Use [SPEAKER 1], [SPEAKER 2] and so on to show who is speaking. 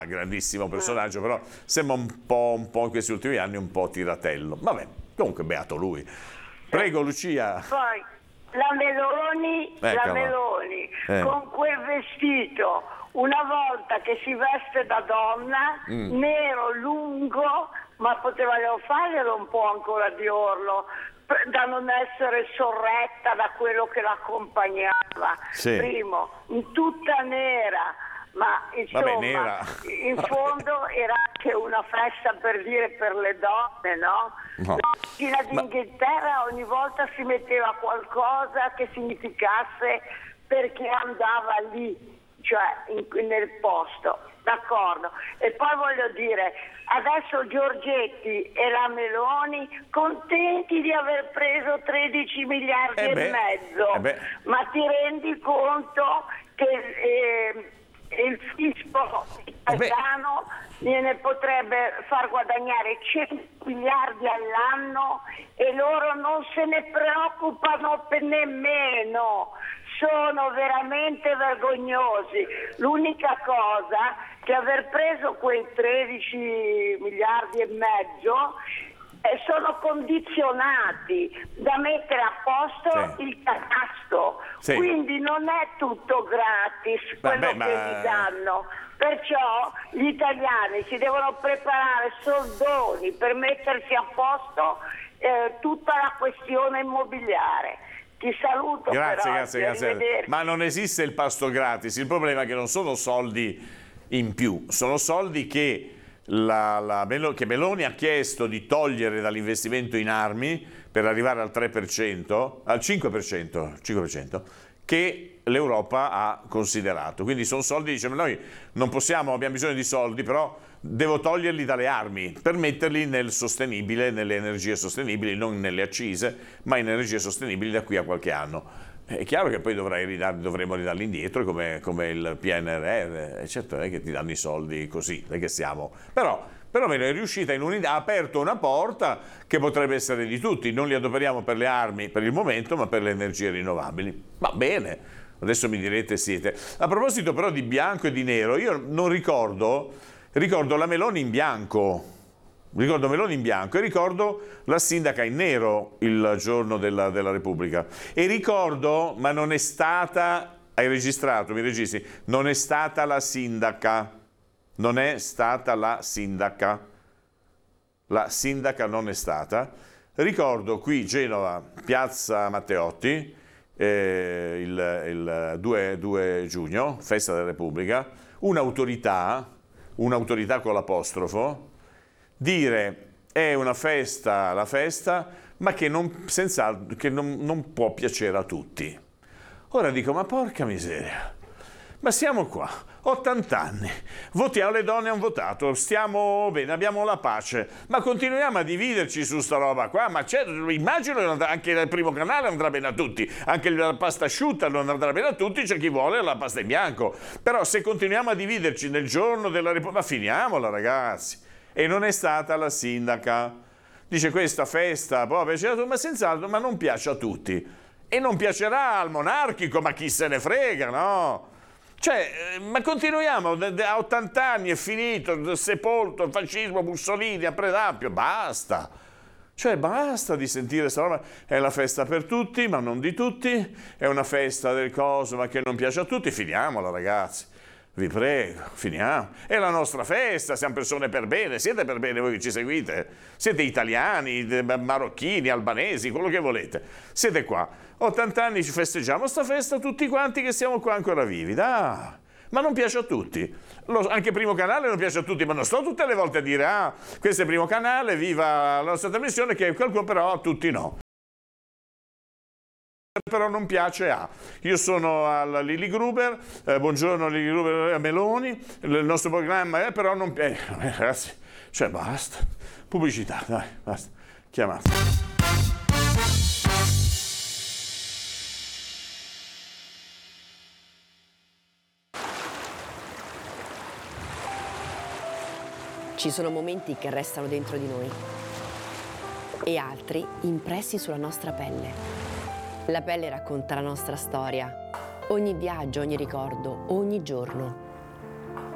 [SPEAKER 1] grandissimo personaggio, però sembra un po' in questi ultimi anni un po' tiratello. Vabbè, comunque beato lui. Prego Lucia.
[SPEAKER 2] Poi la Meloni con quel vestito, una volta che si veste da donna, nero, lungo, ma potevano farglielo un po' ancora di orlo, da non essere sorretta da quello che l'accompagnava.
[SPEAKER 1] Sì.
[SPEAKER 2] Primo, in tutta nera, ma insomma,
[SPEAKER 1] vabbè, nera.
[SPEAKER 2] in fondo era anche una festa per dire per le donne, no?
[SPEAKER 1] No.
[SPEAKER 2] La regina d'Inghilterra ogni volta si metteva qualcosa che significasse perché andava lì, cioè nel posto, d'accordo? E poi voglio dire, adesso Giorgetti e la Meloni contenti di aver preso 13 miliardi e mezzo, ma ti rendi conto che il fisco italiano ne potrebbe far guadagnare 100 miliardi all'anno e loro non se ne preoccupano nemmeno. Sono veramente vergognosi. L'unica cosa che aver preso quei 13 miliardi e mezzo sono condizionati da mettere a posto il catasto, quindi non è tutto gratis quello che gli danno. Perciò gli italiani si devono preparare soldoni per mettersi a posto tutta la questione immobiliare. Ti saluto.
[SPEAKER 1] Grazie. Ma non esiste il pasto gratis, il problema è che non sono soldi in più, sono soldi che che Meloni ha chiesto di togliere dall'investimento in armi per arrivare al 3%, al 5%, che l'Europa ha considerato. Quindi sono soldi, dice, noi non possiamo, abbiamo bisogno di soldi, però devo toglierli dalle armi per metterli nel sostenibile, nelle energie sostenibili, non nelle accise, ma in energie sostenibili da qui a qualche anno. È chiaro che poi dovremo ridarli indietro come il PNRR, certo è che ti danno i soldi così, non è che siamo... Però Meloni è riuscita in un'idea, ha aperto una porta che potrebbe essere di tutti, non li adoperiamo per le armi per il momento, ma per le energie rinnovabili. Va bene, adesso mi direte siete. A proposito però di bianco e di nero, io non ricordo la Meloni in bianco. Ricordo Meloni in bianco e ricordo la sindaca in nero il giorno della Repubblica. E ricordo, ma non è stata, hai registrato, mi registri, non è stata la sindaca, non è stata la sindaca non è stata. Ricordo qui Genova, piazza Matteotti, il 2 giugno, festa della Repubblica, un'autorità con l'apostrofo, dire è una festa, la festa, ma che non può piacere a tutti. Ora dico, ma porca miseria, ma siamo qua, 80 anni, votiamo, le donne hanno votato, stiamo bene, abbiamo la pace, ma continuiamo a dividerci su sta roba qua, ma immagino che anche il primo canale andrà bene a tutti, anche la pasta asciutta non andrà bene a tutti, c'è chi vuole la pasta in bianco, però se continuiamo a dividerci nel giorno della Repubblica, ma finiamola ragazzi. E non è stata la sindaca. Dice questa festa può piacere, ma senz'altro, ma non piace a tutti. E non piacerà al monarchico, ma chi se ne frega, no? Cioè, ma continuiamo, a 80 anni è finito, sepolto il fascismo, Mussolini, a Predappio, basta. Cioè, basta di sentire questa roba. È la festa per tutti, ma non di tutti. È una festa del coso, ma che non piace a tutti. Finiamola, ragazzi. Vi prego, finiamo. È la nostra festa, siamo persone per bene, siete per bene voi che ci seguite? Siete italiani, marocchini, albanesi, quello che volete. Siete qua. 80 anni ci festeggiamo sta festa tutti quanti che siamo qua ancora vivi. Dai. Ma non piace a tutti. Anche Primo Canale non piace a tutti, ma non sto tutte le volte a dire questo è Primo Canale, viva la nostra trasmissione, che qualcuno però a tutti no. Però non piace a. Io sono alla Lili Gruber, buongiorno Lili Gruber, a Meloni, il nostro programma è però non piace. Ragazzi, cioè basta. Pubblicità, dai, basta. Chiamate.
[SPEAKER 3] Ci sono momenti che restano dentro di noi e altri impressi sulla nostra pelle. La pelle racconta la nostra storia, ogni viaggio, ogni ricordo, ogni giorno.